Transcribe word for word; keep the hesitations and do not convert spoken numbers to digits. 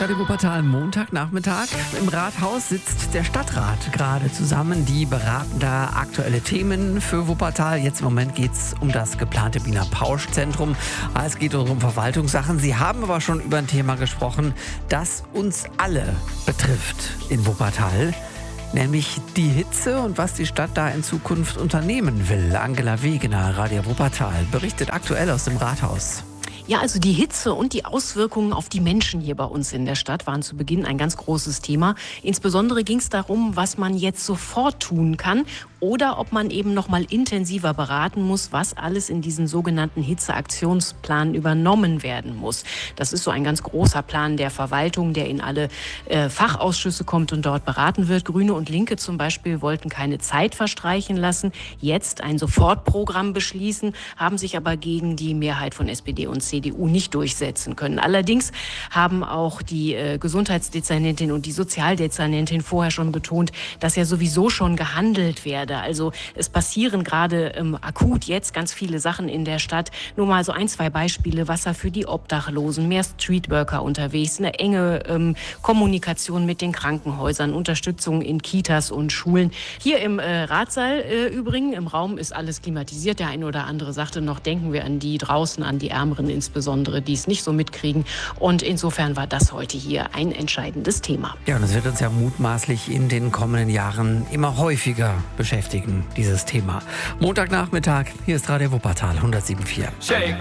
Radio Wuppertal, Montagnachmittag. Im Rathaus sitzt der Stadtrat gerade zusammen. Die beraten da aktuelle Themen für Wuppertal. Jetzt im Moment geht es um das geplante Biener Pausch-Zentrum. Es geht um Verwaltungssachen. Sie haben aber schon über ein Thema gesprochen, das uns alle betrifft in Wuppertal. Nämlich die Hitze und was die Stadt da in Zukunft unternehmen will. Angela Wegener, Radio Wuppertal, berichtet aktuell aus dem Rathaus. Ja, also die Hitze und die Auswirkungen auf die Menschen hier bei uns in der Stadt waren zu Beginn ein ganz großes Thema. Insbesondere ging es darum, was man jetzt sofort tun kann oder ob man eben noch mal intensiver beraten muss, was alles in diesen sogenannten Hitzeaktionsplan übernommen werden muss. Das ist so ein ganz großer Plan der Verwaltung, der in alle äh, Fachausschüsse kommt und dort beraten wird. Grüne und Linke zum Beispiel wollten keine Zeit verstreichen lassen, jetzt ein Sofortprogramm beschließen, haben sich aber gegen die Mehrheit von S P D und C D U nicht durchsetzen können. Allerdings haben auch die äh, Gesundheitsdezernentin und die Sozialdezernentin vorher schon betont, dass ja sowieso schon gehandelt werde. Also es passieren gerade ähm, akut jetzt ganz viele Sachen in der Stadt. Nur mal so ein, zwei Beispiele. Wasser für die Obdachlosen, mehr Streetworker unterwegs, eine enge ähm, Kommunikation mit den Krankenhäusern, Unterstützung in Kitas und Schulen. Hier im äh, Ratssaal äh, übrigens, im Raum ist alles klimatisiert. Der eine oder andere sagte noch, denken wir an die draußen, an die Ärmeren insbesondere, die es nicht so mitkriegen. Und insofern war das heute hier ein entscheidendes Thema. Ja, und es wird uns ja mutmaßlich in den kommenden Jahren immer häufiger beschäftigen, dieses Thema. Montagnachmittag, hier ist Radio Wuppertal hundertsieben Komma vier. Shake